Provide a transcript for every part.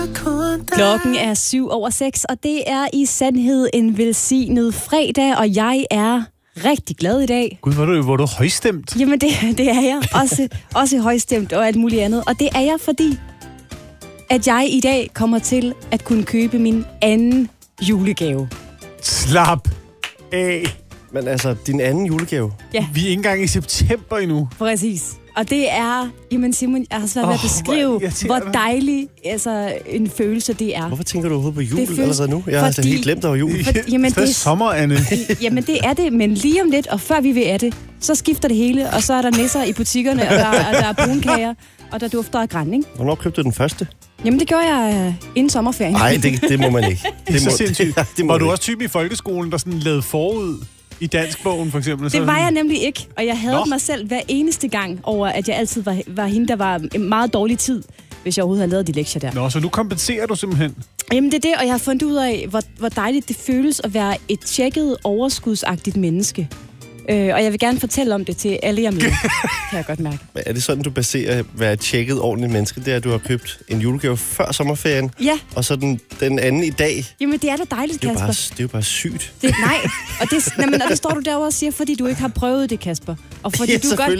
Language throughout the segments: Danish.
Klokken er 7:07, og det er i sandhed en velsignet fredag, og jeg er rigtig glad i dag. Gud, hvor du højstemt. Jamen, det er jeg. Også højstemt og alt muligt andet. Og det er jeg, fordi at jeg i dag kommer til at kunne købe min anden julegave. Slap af. Men altså, din anden julegave? Ja. Vi er ikke engang i september endnu. Præcis. Og det er, jamen Simon, jeg har svært ved at beskrive, hvor dejlig en følelse det er. Hvorfor tænker du overhovedet på jul allerede nu? Jeg har altså helt glemt over jul. Jamen, det er sommer, Anne. Jamen det er det, men lige om lidt, og før vi ved af det, så skifter det hele, og så er der nisser i butikkerne, og der er brunkager, og der dufter af græn, ikke? Hvornår købte du den første? Jamen det gjorde jeg inden sommerferien. Nej, det må man ikke. Det er så sindssygt. Var du også typen i folkeskolen, der sådan lavede forud i danskbogen, for eksempel? Det var jeg nemlig ikke, og jeg havde mig selv hver eneste gang over, at jeg altid var hende, der var en meget dårlig tid, hvis jeg overhovedet havde lavet de lektier der. Nå, så nu kompenserer du simpelthen? Jamen det er det, og jeg har fundet ud af, hvor dejligt det føles at være et tjekket, overskudsagtigt menneske. Og jeg vil gerne fortælle om det til alle jer møder, kan jeg godt mærke. Er det sådan, du baserer at være et tjekket ordentligt menneske? Det er, at du har købt en julegave før sommerferien, ja. Og så den anden i dag? Jamen, det er da dejligt, Kasper. Det er jo bare sygt. Nej, og det står du derovre og siger, fordi du ikke har prøvet det, Kasper. Og fordi,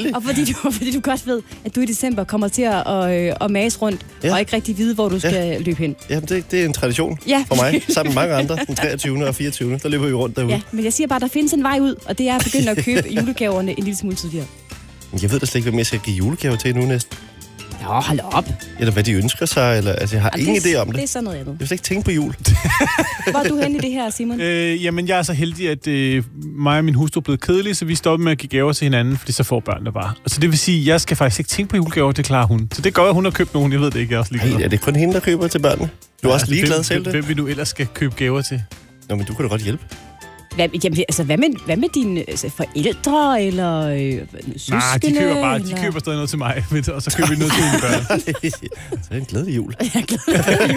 fordi du godt ved, at du i december kommer til at mase rundt, og ikke rigtig vide, hvor du skal løbe hen. Jamen, det er en tradition for mig, sammen med mange andre. Den 23. og 24. Der løber vi rundt derude. Ja, men jeg siger bare, der findes en vej ud, og det er at begynde at købe julegaverne en lille smule tidligere. Jeg ved da slet ikke, hvem jeg skal give julegaver til nu næsten. Nå, hold op. Eller hvad de ønsker sig, eller altså, jeg har ingen idé om det. Det er sådan noget andet. Jeg vil slet ikke tænke på jul. Hvor er du henne i det her, Simon? Jamen, jeg er så heldig, at mig og min hustru er blevet kedelige, så vi stoppede med at give gaver til hinanden, fordi så får børnene bare. Og så det vil sige, at jeg skal faktisk ikke tænke på julegaver, det klarer hun. Så det gør, at hun har købt nogen, jeg ved det ikke, jeg er også ligeglad. Nej, er det kun hende, der køber til børnene? Du er også ligeglad selv det? Hvem vil du ellers skal købe gaver til? Nå, men du kan da godt hjælpe. Hvad med dine forældre, eller søskende? Nej, de køber stadig noget til mig, og så køber vi noget til mine børn. Så er det en glædelig jul. Ja, glædelig jul.